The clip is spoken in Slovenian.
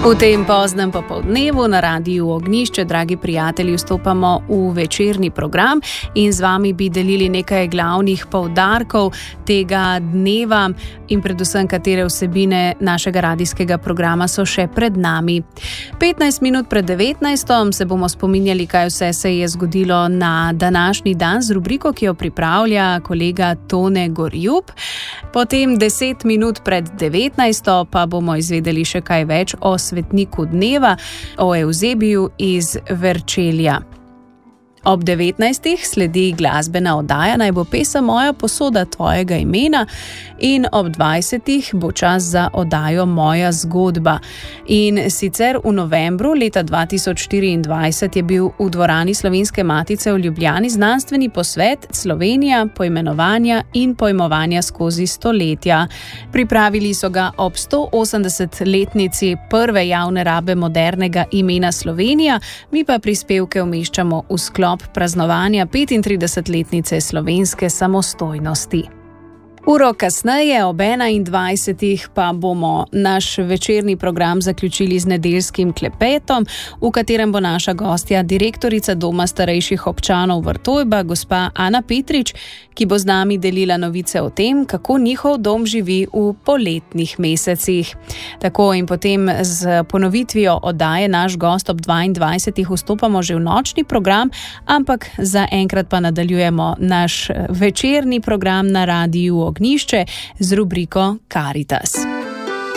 V tem poznem popoldnevu na Radiu Ognjišče, dragi prijatelji, vstopamo v večerni program in z vami bi delili nekaj glavnih poudarkov tega dneva in predvsem katere vsebine našega radijskega programa so še pred nami. 15 minut pred 19. se bomo spominjali, kaj vse se je zgodilo na današnji dan z rubriko, ki jo pripravlja kolega Tone Gorjup. Potem 10 minut pred 19. pa bomo izvedeli še kaj več o svetniku dneva, o Evzebiju iz Verčelja. Ob 19. sledi glasbena oddaja, naj bo pesem Moja posoda tvojega imena, in ob 20. bo čas za oddajo Moja zgodba. In sicer v novembru leta 2024 je bil v dvorani Slovenske matice v Ljubljani znanstveni posvet Slovenija, poimenovanja in pojmovanja skozi stoletja. Pripravili so ga ob 180-letnici prve javne rabe modernega imena Slovenija, mi pa prispevke umeščamo v sklop praznovanja 35-letnice slovenske samostojnosti. Uro kasneje, ob 21. pa bomo naš večerni program zaključili z nedeljskim klepetom, v katerem bo naša gostja direktorica Doma starejših občanov Vrtojba, gospa Ana Petrič, ki bo z nami delila novice o tem, kako njihov dom živi v poletnih mesecih. Tako in potem z ponovitvijo oddaje naš gost ob 22. vstopamo že v nočni program, ampak zaenkrat pa nadaljujemo naš večerni program na Radiu Ognjišče z rubriko Karitas.